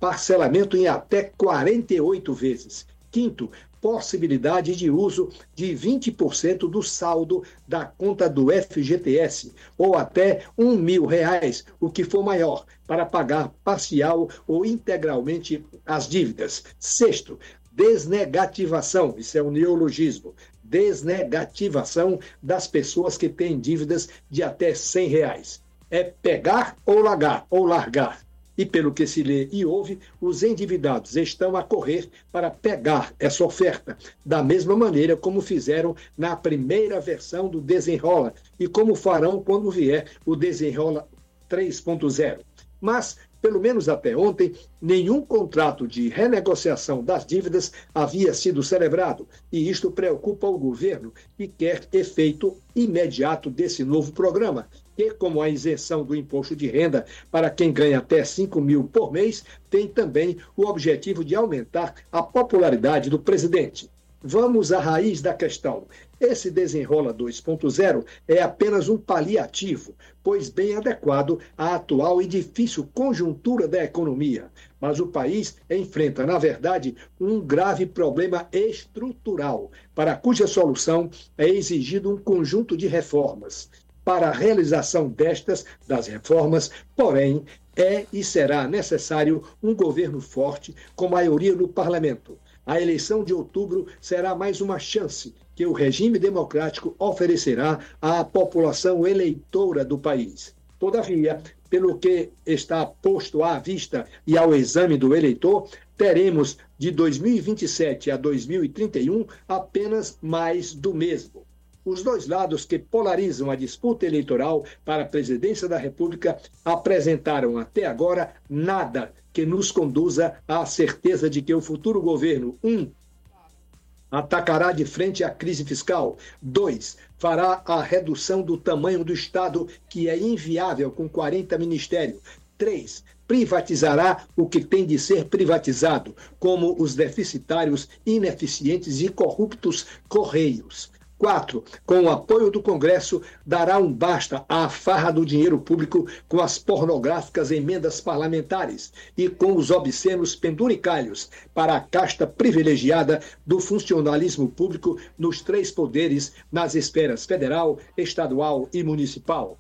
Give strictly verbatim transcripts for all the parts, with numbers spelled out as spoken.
parcelamento em até quarenta e oito vezes. Quinto, possibilidade de uso de vinte por cento do saldo da conta do F G T S, ou até um mil reais, o que for maior, para pagar parcial ou integralmente as dívidas. Sexto, desnegativação, isso é um neologismo, desnegativação das pessoas que têm dívidas de até cem reais. É pegar ou largar, ou largar. E pelo que se lê e ouve, os endividados estão a correr para pegar essa oferta, da mesma maneira como fizeram na primeira versão do Desenrola e como farão quando vier o Desenrola três ponto zero. Mas, pelo menos até ontem, nenhum contrato de renegociação das dívidas havia sido celebrado, e isto preocupa o governo, que quer efeito imediato desse novo programa, que, como a isenção do imposto de renda para quem ganha até cinco mil por mês, tem também o objetivo de aumentar a popularidade do presidente. Vamos à raiz da questão. Esse Desenrola dois ponto zero é apenas um paliativo, pois bem adequado à atual e difícil conjuntura da economia. Mas o país enfrenta, na verdade, um grave problema estrutural, para cuja solução é exigido um conjunto de reformas. Para a realização destas, das reformas, porém, é e será necessário um governo forte com maioria no parlamento. A eleição de outubro será mais uma chance que o regime democrático oferecerá à população eleitora do país. Todavia, pelo que está posto à vista e ao exame do eleitor, teremos de dois mil e vinte e sete a dois mil e trinta e um apenas mais do mesmo. Os dois lados que polarizam a disputa eleitoral para a presidência da República apresentaram até agora nada que nos conduza à certeza de que o futuro governo, um, atacará de frente à crise fiscal, dois, fará a redução do tamanho do Estado, que é inviável com quarenta ministérios, três, privatizará o que tem de ser privatizado, como os deficitários, ineficientes e corruptos Correios. Quatro, com o apoio do Congresso, dará um basta à farra do dinheiro público com as pornográficas emendas parlamentares e com os obscenos penduricalhos para a casta privilegiada do funcionalismo público nos três poderes, nas esferas federal, estadual e municipal.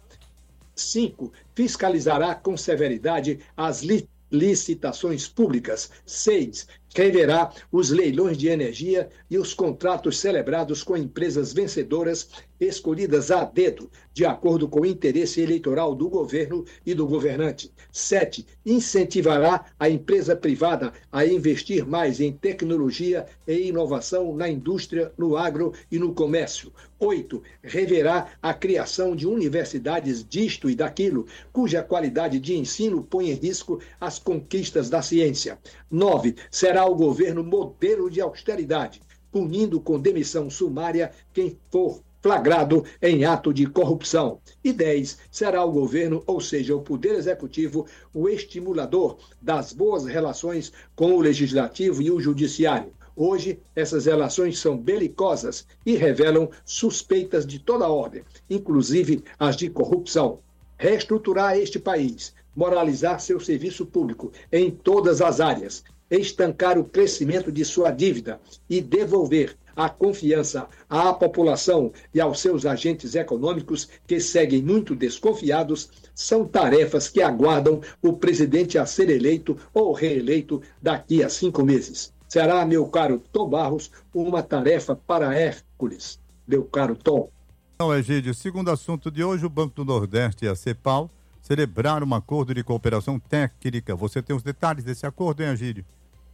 Cinco, fiscalizará com severidade as li- licitações públicas. Seis, reverá os leilões de energia e os contratos celebrados com empresas vencedoras escolhidas a dedo, de acordo com o interesse eleitoral do governo e do governante. Sete, incentivará a empresa privada a investir mais em tecnologia e inovação na indústria, no agro e no comércio. Oito, reverá a criação de universidades disto e daquilo, cuja qualidade de ensino põe em risco as conquistas da ciência. Nove, será o governo modelo de austeridade, punindo com demissão sumária quem for flagrado em ato de corrupção. E dez, será o governo, ou seja, o Poder Executivo, o estimulador das boas relações com o Legislativo e o Judiciário. Hoje, essas relações são belicosas e revelam suspeitas de toda ordem, inclusive as de corrupção. Reestruturar este país, moralizar seu serviço público em todas as áreas, estancar o crescimento de sua dívida e devolver a confiança à população e aos seus agentes econômicos, que seguem muito desconfiados, são tarefas que aguardam o presidente a ser eleito ou reeleito daqui a cinco meses. Será, meu caro Tom Barros, uma tarefa para Hércules, meu caro Tom. Então, Egídio, segundo assunto de hoje, o Banco do Nordeste e a CEPAL celebraram um acordo de cooperação técnica. Você tem os detalhes desse acordo, hein, Egídio?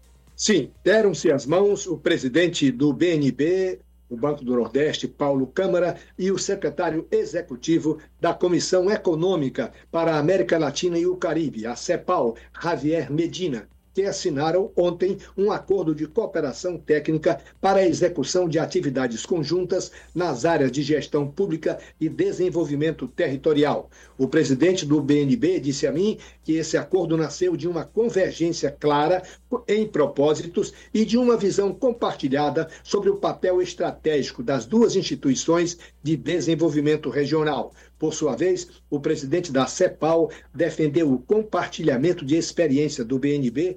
Sim, deram-se as mãos o presidente do B N B, o Banco do Nordeste, Paulo Câmara, e o secretário executivo da Comissão Econômica para a América Latina e o Caribe, a CEPAL, Javier Medina, que assinaram ontem um acordo de cooperação técnica para a execução de atividades conjuntas nas áreas de gestão pública e desenvolvimento territorial. O presidente do B N B disse a mim que esse acordo nasceu de uma convergência clara em propósitos e de uma visão compartilhada sobre o papel estratégico das duas instituições de desenvolvimento regional. Por sua vez, o presidente da CEPAL defendeu o compartilhamento de experiência do B N B